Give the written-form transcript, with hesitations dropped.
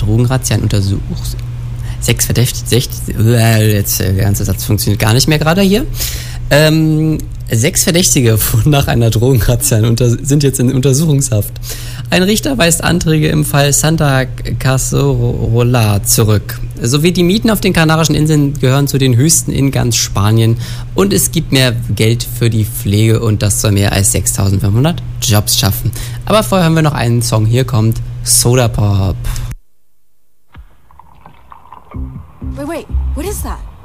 Drogenrazzia in Sechs Verdächtige, jetzt der ganze Satz funktioniert gar nicht mehr gerade hier. 6 Verdächtige nach einer Drogenrazzia sind jetzt in Untersuchungshaft. Ein Richter weist Anträge im Fall Santa Casola zurück. Sowie die Mieten auf den Kanarischen Inseln gehören zu den höchsten in ganz Spanien und es gibt mehr Geld für die Pflege und das soll mehr als 6.500 Jobs schaffen. Aber vorher haben wir noch einen Song. Hier kommt Soda Pop. Wait, what is that?